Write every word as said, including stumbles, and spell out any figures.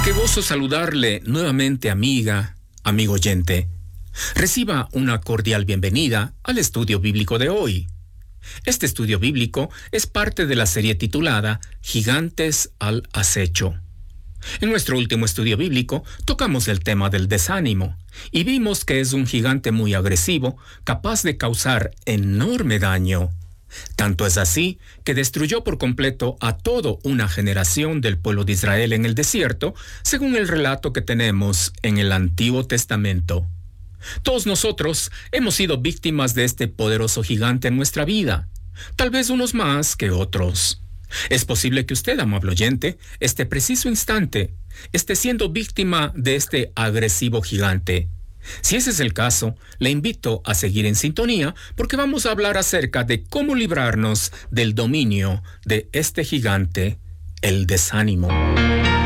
Qué gozo saludarle nuevamente, amiga, amigo oyente. Reciba una cordial bienvenida al estudio bíblico de hoy. Este estudio bíblico es parte de la serie titulada Gigantes al acecho. En nuestro último estudio bíblico tocamos el tema del desánimo y vimos que es un gigante muy agresivo, capaz de causar enorme daño. Tanto es así que destruyó por completo a toda una generación del pueblo de Israel en el desierto, según el relato que tenemos en el Antiguo Testamento. Todos nosotros hemos sido víctimas de este poderoso gigante en nuestra vida, tal vez unos más que otros. Es posible que usted, amable oyente, este preciso instante, esté siendo víctima de este agresivo gigante. Si ese es el caso, le invito a seguir en sintonía porque vamos a hablar acerca de cómo librarnos del dominio de este gigante, el desánimo.